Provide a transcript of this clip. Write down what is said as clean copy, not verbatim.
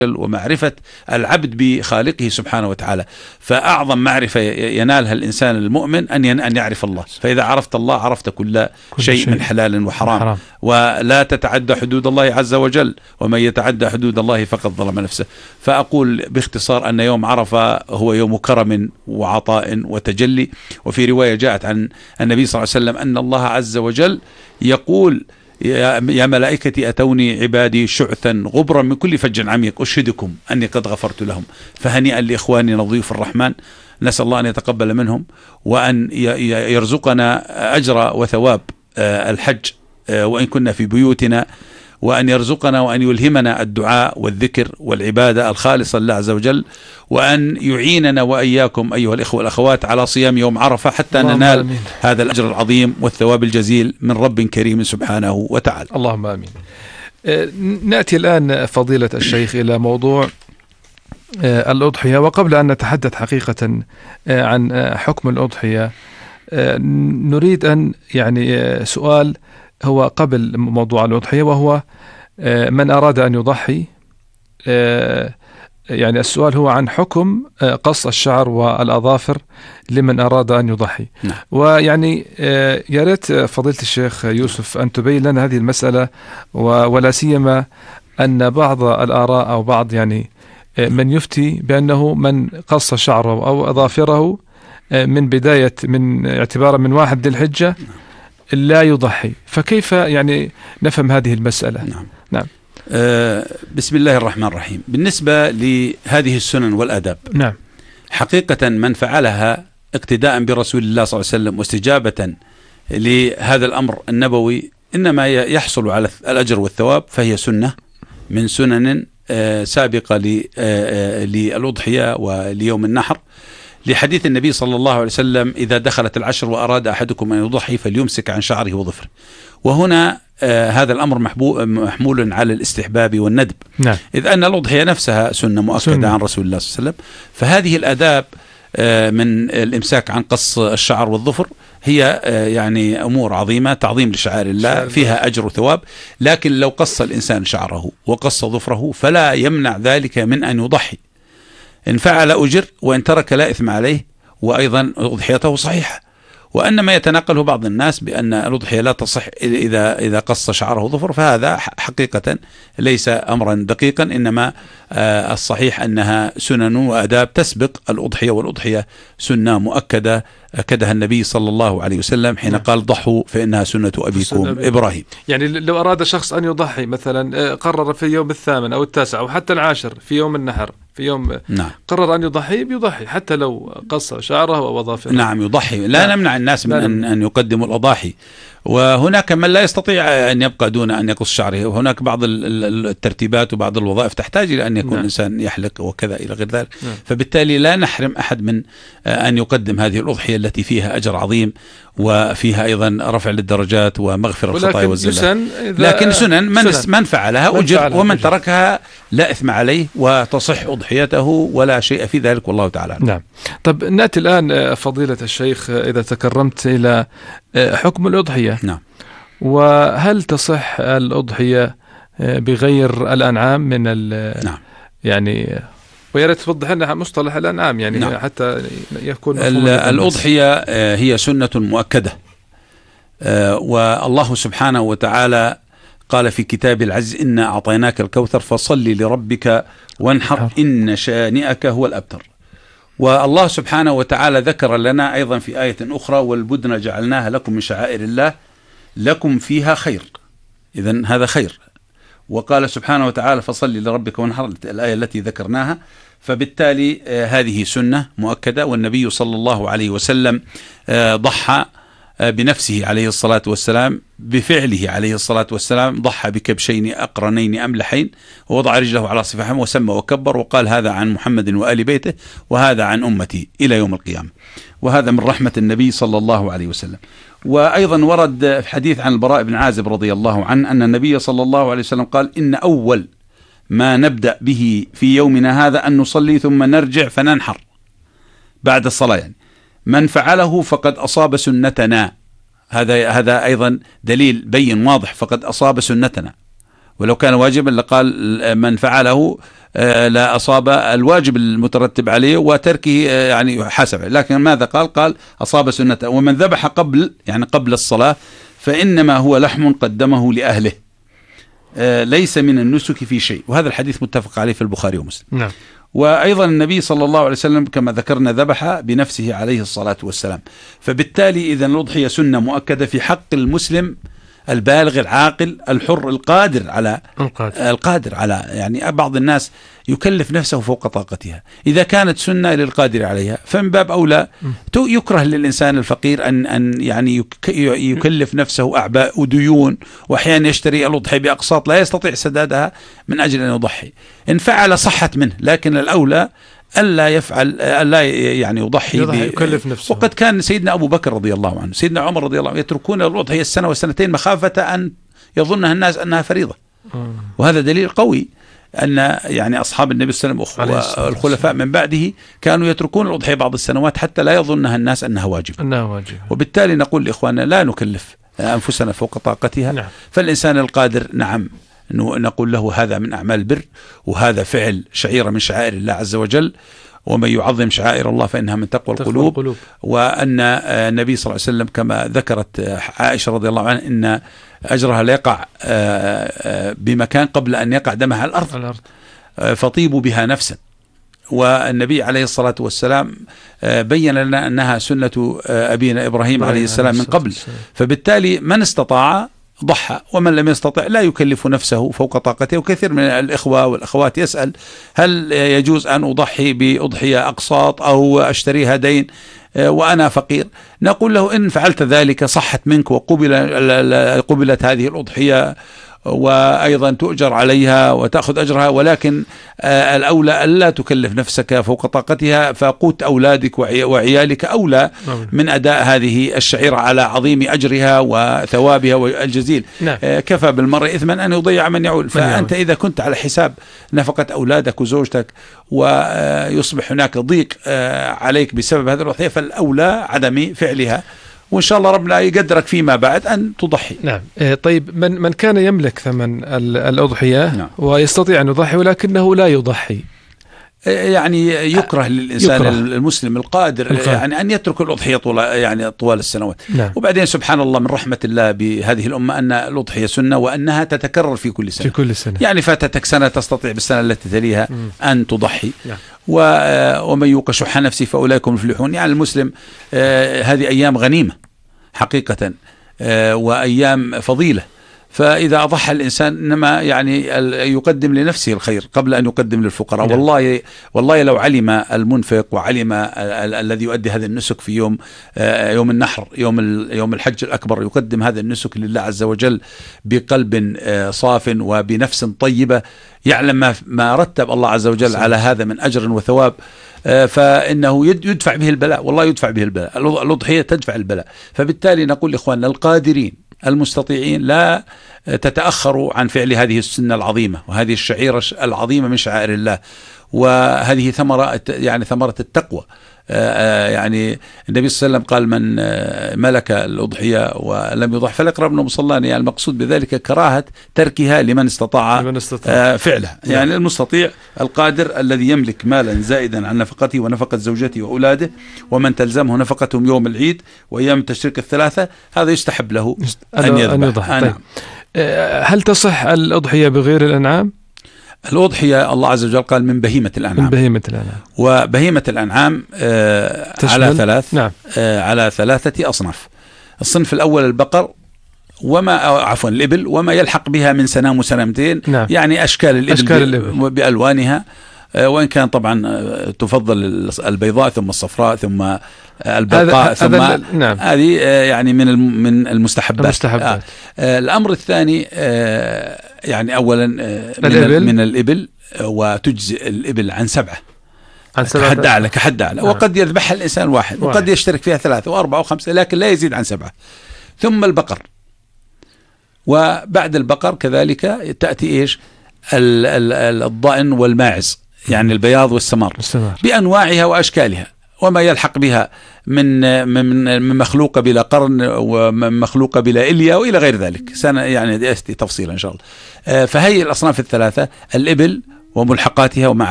ومعرفة العبد بخالقه سبحانه وتعالى. فأعظم معرفة ينالها الإنسان المؤمن أن يعرف الله، فإذا عرفت الله عرفت كل شيء من حلال وحرام، ولا تتعدى حدود الله عز وجل، ومن يتعدى حدود الله فقد ظلم نفسه. فأقول باختصار أن يوم عرفة هو يوم كرم وعطاء وتجلي. وفي رواية جاءت عن النبي صلى الله عليه وسلم أن الله عز وجل يقول: يا ملائكتي أتوني عبادي شعثا غبرا من كل فج عميق أشهدكم أني قد غفرت لهم. فهنيئا لإخواننا ضيوف الرحمن، نسأل الله أن يتقبل منهم وأن يرزقنا أجر وثواب الحج وإن كنا في بيوتنا، وأن يرزقنا وأن يلهمنا الدعاء والذكر والعبادة الخالصة لله عز وجل، وأن يعيننا وإياكم أيها الإخوة والأخوات على صيام يوم عرفة حتى ننال آمين. هذا الأجر العظيم والثواب الجزيل من رب كريم سبحانه وتعالى. اللهم آمين. نأتي الآن فضيلة الشيخ إلى موضوع الأضحية، وقبل أن نتحدث حقيقة عن حكم الأضحية نريد أن سؤال هو قبل موضوع الأضحية، وهو من أراد أن يضحي، السؤال هو عن حكم قص الشعر والأظافر لمن أراد أن يضحي. يا ريت فضيلة الشيخ يوسف أن تبين لنا هذه المسألة، ولا سيما أن بعض الآراء أو بعض من يفتي بأنه من قص شعره أو أظافره من اعتباره من 1 ذي الحجة لا يضحي، فكيف نفهم هذه المسألة؟ نعم. بسم الله الرحمن الرحيم. بالنسبة لهذه السنن والآداب، نعم، حقيقة من فعلها اقتداء برسول الله صلى الله عليه وسلم واستجابة لهذا الأمر النبوي إنما يحصل على الأجر والثواب، فهي سنة من سنن سابقة للأضحية وليوم النحر، لحديث النبي صلى الله عليه وسلم: إذا دخلت العشر وأراد أحدكم أن يضحي فليمسك عن شعره وظفره. وهنا هذا الأمر محمول على الاستحباب والندب، نعم، إذ أن الأضحية نفسها سنة مؤكدة عن رسول الله صلى الله عليه وسلم. فهذه الآداب من الإمساك عن قص الشعر والظفر هي أمور عظيمة، تعظيم لشعائر الله، فيها أجر وثواب. لكن لو قص الإنسان شعره وقص ظفره فلا يمنع ذلك من أن يضحي. إن فعل أجر، وإن ترك لا إثم عليه، وأيضا أضحيته صحيحة. وأنما يتناقله بعض الناس بأن الأضحية لا تصح إذا قص شعره ظفر، فهذا حقيقة ليس أمرا دقيقا، إنما الصحيح أنها سنن وآداب تسبق الأضحية، والأضحية سنة مؤكدة أكدها النبي صلى الله عليه وسلم حين قال: ضحوا فإنها سنة أبيكم إبراهيم. لو أراد شخص أن يضحي مثلا، قرر في اليوم 8 أو 9 أو حتى 10 في يوم النحر، في يوم قرر أن يضحي حتى لو قص شعره أو أظافره، نعم يضحي. لا نمنع الناس من أن يقدموا الأضاحي، وهناك من لا يستطيع أن يبقى دون أن يقص شعره، وهناك بعض الترتيبات وبعض الوظائف تحتاج إلى أن يكون الإنسان يحلق وكذا إلى غير ذلك. فبالتالي لا نحرم أحد من أن يقدم هذه الأضحية التي فيها أجر عظيم، وفيها أيضا رفع للدرجات ومغفرة الخطايا والزلات. لكن سنن من فعلها أجر، ومن تركها لا إثم عليه وتصح أضحيته ولا شيء في ذلك، والله تعالى. نعم. طب نأتي الآن فضيلة الشيخ إذا تكرمت إلى حكم الأضحية. نعم. وهل تصح الأضحية بغير الأنعام من نعم. ويا ريت توضح لنا مصطلح الأنعام نعم. حتى يكون الأضحية هي سنة مؤكدة، والله سبحانه وتعالى قال في كتاب العزيز: إنا أعطيناك الكوثر فصل لربك وانحر إن شانئك هو الأبتر. والله سبحانه وتعالى ذكر لنا أيضا في آية أخرى: والبدن جعلناها لكم من شعائر الله لكم فيها خير. إذن هذا خير. وقال سبحانه وتعالى: فصل لربك وانحر، الآية التي ذكرناها. فبالتالي هذه سنة مؤكدة، والنبي صلى الله عليه وسلم ضحى بنفسه عليه الصلاة والسلام، بفعله عليه الصلاة والسلام، ضحى بكبشين أقرنين أملحين، ووضع رجله على صفحهم وسمى وكبر، وقال: هذا عن محمد وآل بيته، وهذا عن أمتي إلى يوم القيامة. وهذا من رحمة النبي صلى الله عليه وسلم. وأيضا ورد حديث عن البراء بن عازب رضي الله عنه أن النبي صلى الله عليه وسلم قال: إن أول ما نبدأ به في يومنا هذا أن نصلي ثم نرجع فننحر بعد الصلاة، من فعله فقد أصاب سنتنا. هذا أيضا دليل بين واضح، فقد أصاب سنتنا. ولو كان واجبا لقال من فعله لا أصاب الواجب المترتب عليه وتركه يعني حسب. لكن ماذا قال أصاب سنة. ومن ذبح قبل الصلاة فإنما هو لحم قدمه لأهله ليس من النسك في شيء. وهذا الحديث متفق عليه في البخاري ومسلم. نعم. وأيضا النبي صلى الله عليه وسلم كما ذكرنا ذبح بنفسه عليه الصلاة والسلام. فبالتالي إذن الأضحية سنة مؤكدة في حق المسلم البالغ العاقل الحر القادر على يعني بعض الناس يكلف نفسه فوق طاقتها. إذا كانت سنة للقادر عليها فمن باب أولى يكره للإنسان الفقير أن يعني يكلف نفسه أعباء وديون، وأحيانا يشتري الأضحية بأقساط لا يستطيع سدادها من أجل أن يضحي. إن فعل صحت منه، لكن الأولى ألا يعني يضحي يكلف نفسه. وقد كان سيدنا أبو بكر رضي الله عنه، سيدنا عمر رضي الله عنه يتركون الأضحية السنة والسنتين مخافة أن يظنها الناس أنها فريضة. وهذا دليل قوي أن يعني أصحاب النبي صلى الله عليه وسلم والخلفاء من بعده كانوا يتركون الأضحية بعض السنوات حتى لا يظنها الناس أنها واجب. وبالتالي نقول لإخواننا لا نكلف أنفسنا فوق طاقتها. نعم. فالإنسان القادر نعم نقول له هذا من أعمال البر، وهذا فعل شعيرة من شعائر الله عز وجل، ومن يعظم شعائر الله فإنها من تقوى القلوب. وأن النبي صلى الله عليه وسلم كما ذكرت عائشة رضي الله عنها إن أجرها لا يقع بمكان قبل أن يقع دمها على الأرض فطيبوا بها نفسا. والنبي عليه الصلاة والسلام بين لنا أنها سنة أبينا إبراهيم عليه السلام من قبل. فبالتالي من استطاع ضحى، ومن لم يستطع لا يكلف نفسه فوق طاقته. وكثير من الإخوة والأخوات يسأل هل يجوز أن أضحي بأضحية أقساط أو أشتريها دين وأنا فقير؟ نقول له إن فعلت ذلك صحت منك وقبلت هذه الأضحية وأيضا تؤجر عليها وتأخذ أجرها، ولكن الأولى ألا تكلف نفسك فوق طاقتها، فقوت أولادك وعيالك أولى من أداء هذه الشعيرة على عظيم أجرها وثوابها والجزيل. نعم. كفى بالمرء إثما أن يضيع من يعول. فأنت إذا كنت على حساب نفقة أولادك وزوجتك ويصبح هناك ضيق عليك بسبب هذه الأضحية فالأولى عدم فعلها، وإن شاء الله ربنا يقدرك فيما بعد أن تضحي. نعم. طيب من كان يملك ثمن الأضحية نعم. ويستطيع أن يضحي ولكنه لا يضحي، يعني يكره للإنسان المسلم القادر يعني أن يترك الأضحية طوال السنوات. نعم. وبعدين سبحان الله من رحمة الله بهذه الأمة أن الأضحية سنة وأنها تتكرر في كل سنة. يعني فاتتك سنة تستطيع بالسنة التي تليها أن تضحي. نعم. ومن يوق شح نفسه فأولئك هم المفلحون. يعني المسلم هذه أيام غنيمة حقيقة وأيام فضيلة. فإذا أضحى الإنسان إنما يعني يقدم لنفسه الخير قبل أن يقدم للفقراء. والله لو علم المنفق وعلم الذي يؤدي هذا النسك في يوم النحر يوم الحج الأكبر يقدم هذا النسك لله عز وجل بقلب صاف وبنفس طيبة، يعلم ما رتب الله عز وجل على هذا من أجر وثواب، فإنه يدفع به البلاء. والله يدفع به البلاء، الأضحية تدفع البلاء. فبالتالي نقول لإخواننا القادرين المستطيعين لا تتأخروا عن فعل هذه السنة العظيمة وهذه الشعيرة العظيمة من شعائر الله. وهذه ثمرة التقوى. يعني النبي صلى الله عليه وسلم قال من ملك الأضحية ولم يضح فليقرب من مصلاه. يعني المقصود بذلك كراهة تركها لمن استطاع فعلها. يعني المستطيع القادر الذي يملك مالا زائدا عن نفقته ونفقة زوجته وأولاده ومن تلزمه نفقتهم يوم العيد وأيام التشريق الثلاثة، هذا يستحب له أن يذبح. طيب. هل تصح الأضحية بغير الأنعام؟ الأضحية الله عز وجل قال من بهيمة الأنعام. وبهيمة الأنعام على ثلاثة أصناف. الصنف الأول البقر الإبل وما يلحق بها من سنام وسنامتين. نعم. يعني أشكال الإبل بألوانها، وإن كان طبعا تفضل البيضاء ثم الصفراء ثم البرقاء ثم نعم. هذه يعني من المستحبات. الأمر الثاني يعني أولا من الإبل، وتجزئ الإبل عن 7 كحد أعلى. وقد يذبحها الإنسان واحد وقد يشترك فيها 3 و4 و5 لكن لا يزيد عن 7. ثم البقر، وبعد البقر كذلك تأتي الضأن والماعز، يعني البياض والسمار بأنواعها وأشكالها. وما يلحق بها من مخلوقة بلا قرن ومخلوقة بلا إلية وإلى غير ذلك، يعني يأتي تفصيلا إن شاء الله. فهي الأصناف الثلاثة: الإبل وملحقاتها ومع